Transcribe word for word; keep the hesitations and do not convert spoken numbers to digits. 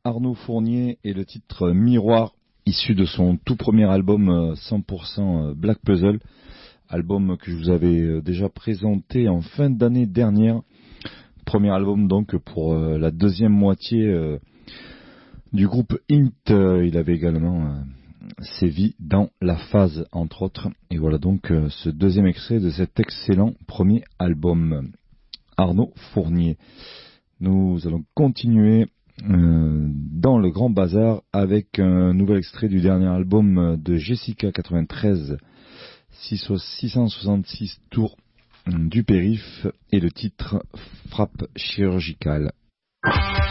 Arnaud Fournier et le titre Miroir, issu de son tout premier album cent pour cent Black Puzzle, album que je vous avais déjà présenté en fin d'année dernière. Premier album donc pour la deuxième moitié du groupe Int. Il avait également sévi dans La Phase, entre autres. Et voilà donc ce deuxième extrait de cet excellent premier album. Arnaud Fournier. Nous allons continuer euh, dans le Grand Bazar avec un nouvel extrait du dernier album de Jessica quatre-vingt-treize, six cent soixante-six tours du périph' et le titre Frappe chirurgicale.